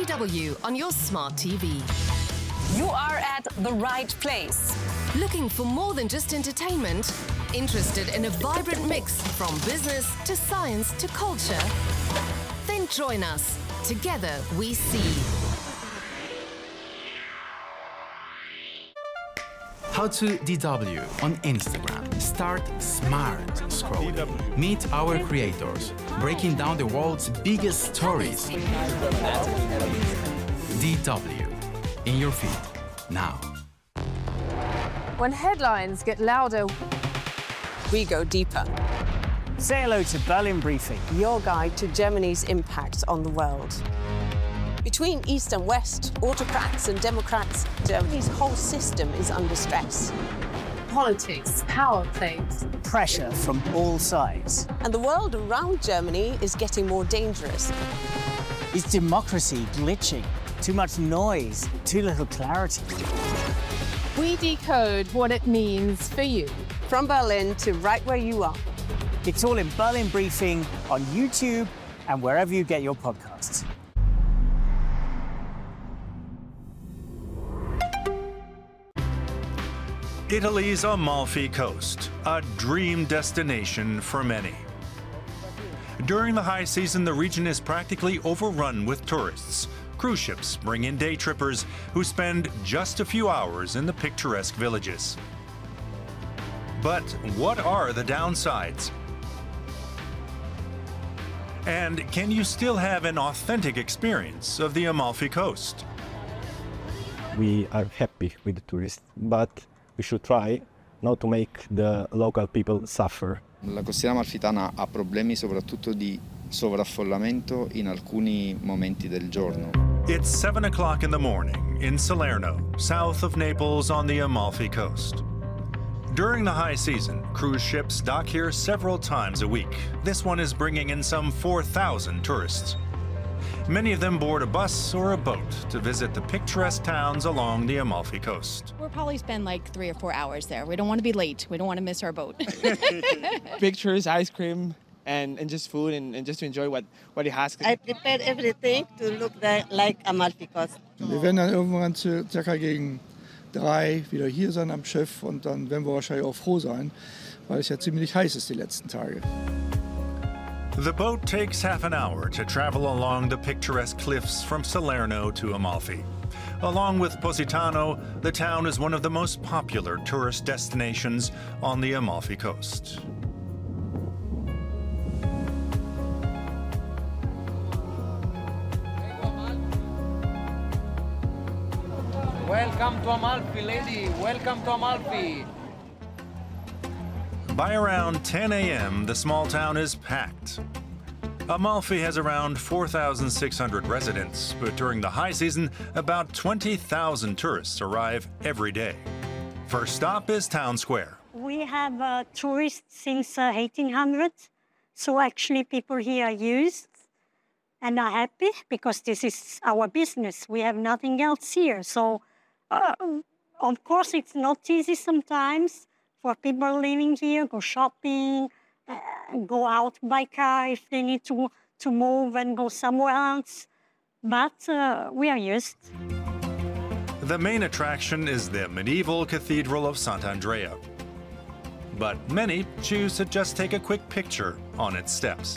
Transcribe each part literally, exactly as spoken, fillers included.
D W on your smart T V. You are at the right place. Looking for more than just entertainment? Interested in a vibrant mix from business to science to culture? Then join us. Together we see. How to D W on Instagram. Start smart scrolling. Meet our creators, breaking down the world's biggest stories. D W in your feed now. When headlines get louder, We go deeper. Say hello to Berlin Briefing. Your guide to Germany's impact on the world. Between East and West, autocrats and democrats, Germany's whole system is under stress. politics, power plays. Pressure from all sides. And the world around Germany is getting more dangerous. Is democracy glitching? Too much noise, too little clarity. We decode what it means for you. From Berlin to right where you are. It's all in Berlin Briefing on YouTube and wherever you get your podcasts. Italy's Amalfi Coast, a dream destination for many. During the high season, the region is practically overrun with tourists. Cruise ships bring in day trippers who spend just a few hours in the picturesque villages. But what are the downsides? And can you still have an authentic experience of the Amalfi Coast? We are happy with the tourists, but we should try not to make the local people suffer. La costiera amalfitana ha problemi soprattutto di sovraffollamento in alcuni momenti del giorno. It's seven o'clock in the morning in Salerno, south of Naples on the Amalfi Coast. During the high season, cruise ships dock here several times a week. This one is bringing in some four thousand tourists. Many of them board a bus or a boat to visit the picturesque towns along the Amalfi Coast. We'll probably spend like three or four hours there. We don't want to be late. We don't want to miss our boat. Pictures, ice cream, and, and just food, and, and just to enjoy what, what it has. I prepared everything to look like Amalfi Coast. Wir werden dann irgendwann zu, circa gegen drei wieder hier sein am Schiff und dann werden wir wahrscheinlich auch froh sein, weil es ja ziemlich heiß ist die letzten Tage. The boat takes half an hour to travel along the picturesque cliffs from Salerno to Amalfi. Along with Positano, the town is one of the most popular tourist destinations on the Amalfi Coast. Welcome to Amalfi, lady. Welcome to Amalfi. By around ten a m, the small town is packed. Amalfi has around four thousand six hundred residents, but during the high season, about twenty thousand tourists arrive every day. First stop is Town Square. We have uh, tourists since uh, eighteen hundred, so actually people here are used and are happy because this is our business. We have nothing else here, so uh, of course it's not easy sometimes for people living here, go shopping, uh, go out by car if they need to, to move and go somewhere else. But uh, we are used. The main attraction is the medieval Cathedral of Sant'Andrea. But many choose to just take a quick picture on its steps.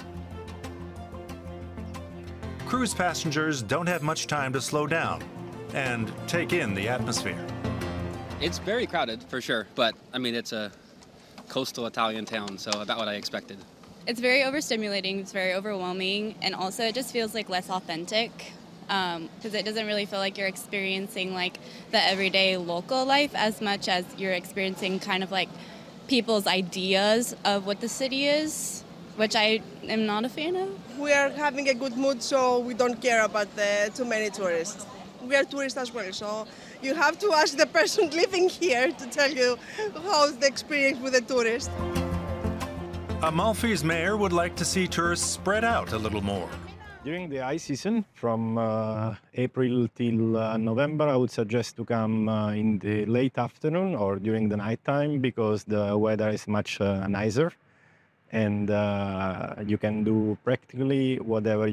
Cruise passengers don't have much time to slow down and take in the atmosphere. It's very crowded, for sure, but, I mean, it's a coastal Italian town, so about what I expected. It's very overstimulating, it's very overwhelming, and also it just feels like less authentic, because um, it doesn't really feel like you're experiencing, like, the everyday local life as much as you're experiencing kind of, like, people's ideas of what the city is, which I am not a fan of. We are having a good mood, so we don't care about the too many tourists. We are tourists as well, so you have to ask the person living here to tell you how's the experience with the tourists. Amalfi's mayor would like to see tourists spread out a little more. During the high season, from uh, April till uh, November, I would suggest to come uh, in the late afternoon or during the nighttime because the weather is much uh, nicer and uh, you can do practically whatever